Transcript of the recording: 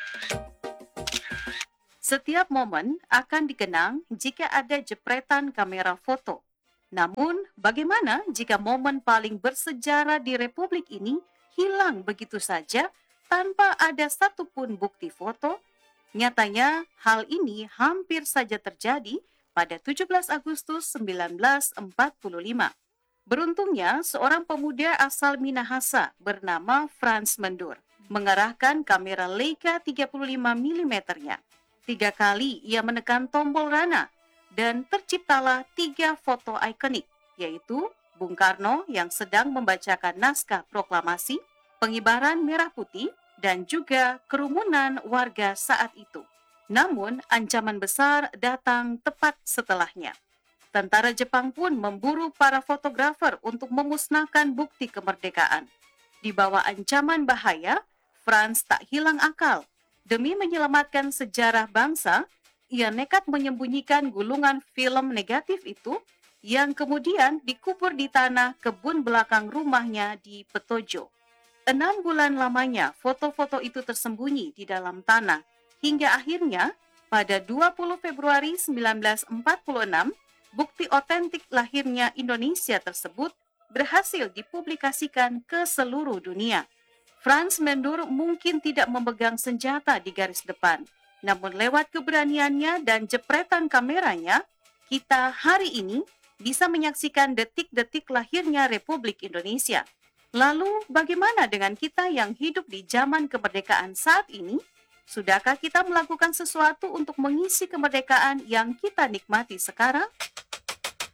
Setiap momen akan dikenang jika ada jepretan kamera foto. Namun, bagaimana jika momen paling bersejarah di Republik ini hilang begitu saja tanpa ada satupun bukti foto? Nyatanya, hal ini hampir saja terjadi pada 17 Agustus 1945. Beruntungnya, seorang pemuda asal Minahasa bernama Franz Mendur mengarahkan kamera Leica 35 mm-nya. 3 kali ia menekan tombol rana dan terciptalah 3 foto ikonik, yaitu Bung Karno yang sedang membacakan naskah proklamasi, pengibaran merah putih, dan juga kerumunan warga saat itu. Namun, ancaman besar datang tepat setelahnya. Tentara Jepang pun memburu para fotografer untuk memusnahkan bukti kemerdekaan. Di bawah ancaman bahaya, Franz tak hilang akal. Demi menyelamatkan sejarah bangsa, ia nekat menyembunyikan gulungan film negatif itu yang kemudian dikubur di tanah kebun belakang rumahnya di Petojo. 6 bulan lamanya foto-foto itu tersembunyi di dalam tanah, hingga akhirnya pada 20 Februari 1946, bukti otentik lahirnya Indonesia tersebut berhasil dipublikasikan ke seluruh dunia. Franz Mendur mungkin tidak memegang senjata di garis depan, namun lewat keberaniannya dan jepretan kameranya, kita hari ini bisa menyaksikan detik-detik lahirnya Republik Indonesia. Lalu, bagaimana dengan kita yang hidup di zaman kemerdekaan saat ini? Sudahkah kita melakukan sesuatu untuk mengisi kemerdekaan yang kita nikmati sekarang?